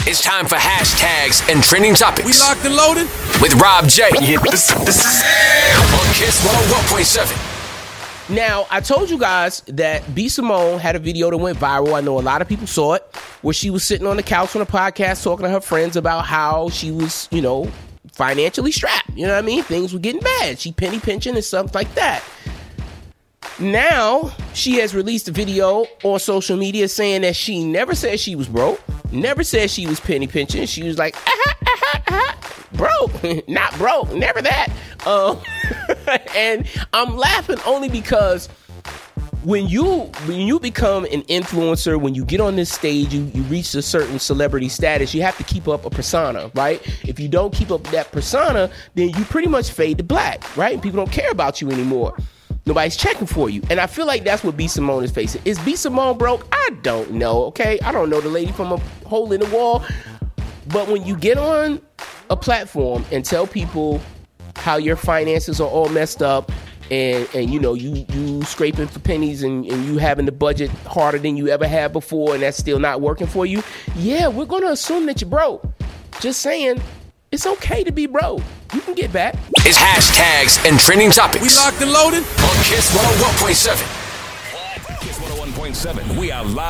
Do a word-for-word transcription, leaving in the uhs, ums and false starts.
It's time for hashtags and trending topics. We locked and loaded with Rob J. Yeah, this, this is on Kiss one oh one point seven. Now, I told you guys that B. Simone had a video that went viral. I know a lot of people saw it, where she was sitting on the couch on a podcast talking to her friends about how she was, you know, financially strapped. You know what I mean? Things were getting bad. She penny pinching and stuff like that. Now, she has released a video on social media saying that she never said she was broke, never said she was penny pinching. She was like, aha, aha, aha, broke, not broke, never that. Um, and I'm laughing only because when you when you become an influencer, when you get on this stage, you, you reach a certain celebrity status, you have to keep up a persona, right? If you don't keep up that persona, then you pretty much fade to black, right? People don't care about you anymore. Nobody's checking for you. And I feel like that's what B. Simone is facing. Is B. Simone broke? I don't know, okay? I don't know the lady from a hole in the wall. But when you get on a platform and tell people how your finances are all messed up and, and you know, you you scraping for pennies and, and you having the budget harder than you ever had before and that's still not working for you, yeah, we're going to assume that you're broke. Just saying, it's okay to be broke. You can get back. It's hashtags and trending topics. We locked and loaded on Kiss one oh one point seven. Kiss one oh one point seven. We are live.